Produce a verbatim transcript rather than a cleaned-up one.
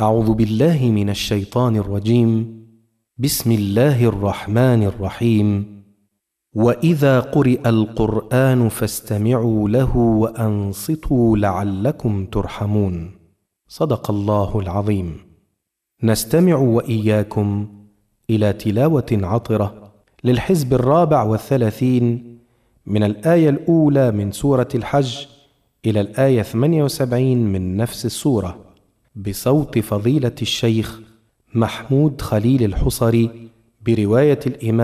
أعوذ بالله من الشيطان الرجيم. بسم الله الرحمن الرحيم. وإذا قرئ القرآن فاستمعوا له وأنصتوا لعلكم ترحمون. صدق الله العظيم. نستمع وإياكم إلى تلاوة عطرة للحزب الرابع والثلاثين من الآية الأولى من سورة الحج إلى الآية ثمانية وسبعين من نفس السورة، بصوت فضيلة الشيخ محمود خليل الحصري، برواية الإمام